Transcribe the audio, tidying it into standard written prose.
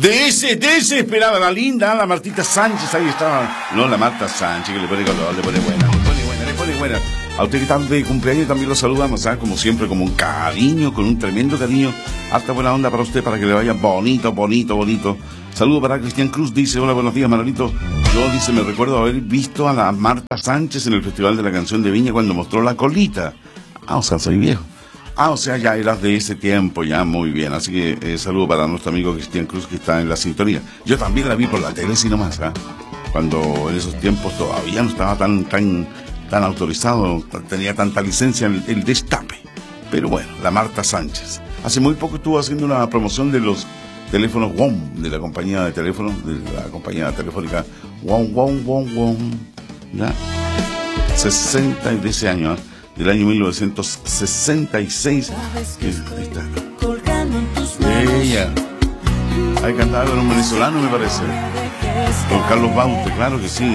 Desesperada, la linda, la Martita Sánchez, ahí estaba. No, la Marta Sánchez, que le pone color, le pone buena. A usted que está de cumpleaños también lo saludamos, ¿sabes? Como siempre, como un cariño, con un tremendo cariño. Harta buena onda para usted, para que le vaya bonito. Saludo para Cristian Cruz, dice, hola, buenos días, Manolito. Yo, dice, me recuerdo haber visto a la Marta Sánchez en el Festival de la Canción de Viña cuando mostró la colita. O sea, soy viejo. O sea, ya eras de ese tiempo, ya, muy bien. Así que saludo para nuestro amigo Cristian Cruz, que está en la sintonía. Yo también la vi por la tele, si nomás, ¿eh? Cuando en esos tiempos todavía no estaba tan autorizado, tenía tanta licencia el destape. Pero bueno, la Marta Sánchez. Hace muy poco estuvo haciendo una promoción de los teléfonos WOM, de la compañía de teléfonos, de la compañía telefónica WOM. ¿Ya? 60 de ese año, del año 1966. Ella. Ahí cantaba con un venezolano, me parece. Con Carlos Baute, claro que sí.